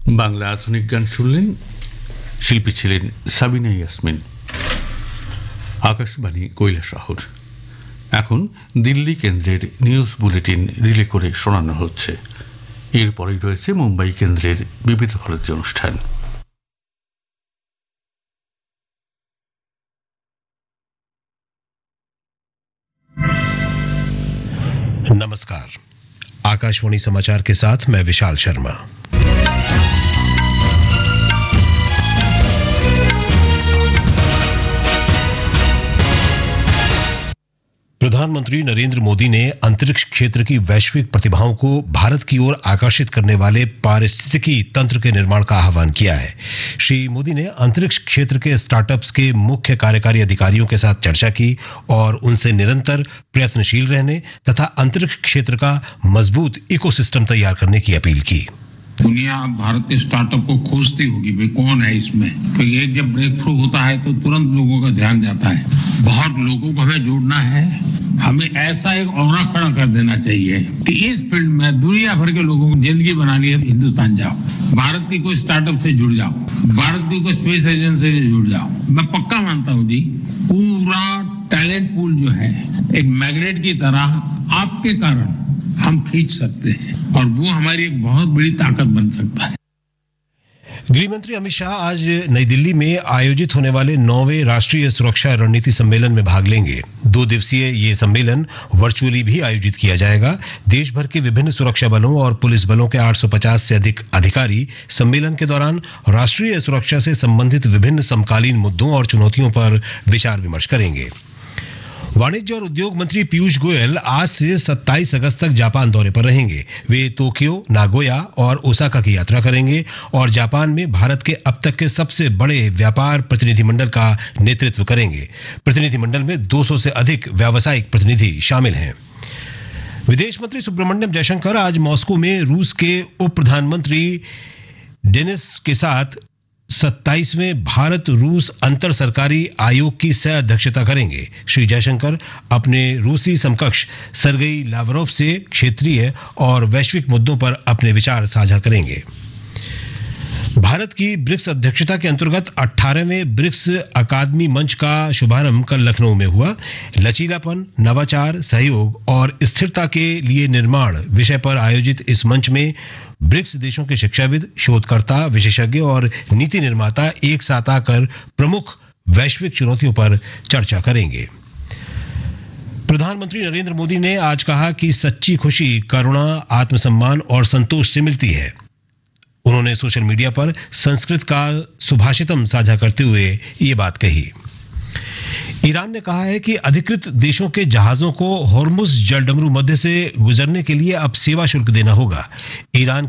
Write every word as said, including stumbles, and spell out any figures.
বাংলা আধুনিক গান শুনলেন, শিল্পী ছিলেন সাবিনা ইয়াসমিন। আকাশবাণী কৈলাসহর। এখন দিল্লি কেন্দ্রের নিউজ বুলেটিন রিলে করে শোনানো হচ্ছে। এরপরেই রয়েছে মুম্বাই কেন্দ্রের বিবিধ ভারতী অনুষ্ঠান। नमस्कार, आकाशवाणी समाचार के साथ मैं विशाल शर्मा। प्रधानमंत्री नरेंद्र मोदी ने अंतरिक्ष क्षेत्र की वैश्विक प्रतिभाओं को भारत की ओर आकर्षित करने वाले पारिस्थितिकी तंत्र के निर्माण का आह्वान किया है। श्री मोदी ने अंतरिक्ष क्षेत्र के स्टार्टअप्स के मुख्य कार्यकारी अधिकारियों के साथ चर्चा की और उनसे निरंतर प्रयत्नशील रहने तथा अंतरिक्ष क्षेत्र का मजबूत इकोसिस्टम तैयार करने की अपील की। दुनिया भारतीय स्टार्टअप को खोजती होगी, भाई कौन है इसमें, तो ये जब ब्रेक थ्रू होता है तो तुरंत लोगों का ध्यान जाता है। बहुत लोगों को हमें जोड़ना है, हमें ऐसा एक ऑरा खड़ा कर देना चाहिए कि इस फील्ड में दुनिया भर के लोगों को जिंदगी बनानी है, हिंदुस्तान जाओ, भारत की कोई स्टार्टअप से जुड़ जाओ, भारत की कोई स्पेस एजेंसी से जुड़ जाओ। मैं पक्का मानता हूँ जी, पूरा टैलेंट पूल जो है एक मैग्नेट की तरह आपके कारण हम खींच सकते हैं और वो हमारी एक बहुत बड़ी ताकत बन सकता है। गृहमंत्री अमित शाह आज नई दिल्ली में आयोजित होने वाले नौवें राष्ट्रीय सुरक्षा रणनीति सम्मेलन में भाग लेंगे। दो दिवसीय ये सम्मेलन वर्चुअली भी आयोजित किया जाएगा। देश भर के विभिन्न सुरक्षा बलों और पुलिस बलों के आठ सौ पचास से अधिक अधिकारी सम्मेलन के दौरान राष्ट्रीय सुरक्षा से संबंधित विभिन्न समकालीन मुद्दों और चुनौतियों पर विचार विमर्श करेंगे। वाणिज्य और उद्योग मंत्री पीयूष गोयल आज से सत्ताईस अगस्त तक जापान दौरे पर रहेंगे। वे टोक्यो, नागोया और ओसाका की यात्रा करेंगे और जापान में भारत के अब तक के सबसे बड़े व्यापार प्रतिनिधिमंडल का नेतृत्व करेंगे। प्रतिनिधिमंडल में दो सौ से अधिक व्यावसायिक प्रतिनिधि शामिल हैं। विदेश मंत्री सुब्रमण्यम जयशंकर आज मॉस्को में रूस के उप प्रधानमंत्री डेनिस के साथ सत्ताईसवें भारत रूस अंतर सरकारी आयोग की सह अध्यक्षता करेंगे। श्री जयशंकर अपने रूसी समकक्ष सरगेई लावरोव से क्षेत्रीय और वैश्विक मुद्दों पर अपने विचार साझा करेंगे। भारत की ब्रिक्स अध्यक्षता के अंतर्गत अठारहवें ब्रिक्स अकादमी मंच का शुभारंभ कल लखनऊ में हुआ। लचीलापन, नवाचार, सहयोग और स्थिरता के लिए निर्माण विषय पर आयोजित इस मंच में ब्रिक्स देशों के शिक्षाविद, शोधकर्ता, विशेषज्ञ और नीति निर्माता एक साथ आकर प्रमुख वैश्विक चुनौतियों पर चर्चा करेंगे। प्रधानमंत्री नरेंद्र मोदी ने आज कहा कि सच्ची खुशी करुणा, आत्मसम्मान और संतोष से मिलती है। उन्होंने सोशल मीडिया पर संस्कृत का सुभाषितम साझा करते हुए ये बात कही। ईरान ने कहा है कि अधिकृत देशों के जहाजों को होर्मुज जलडमरू मध्य से गुजरने के लिए अब सेवा शुल्क देना होगा। ईरान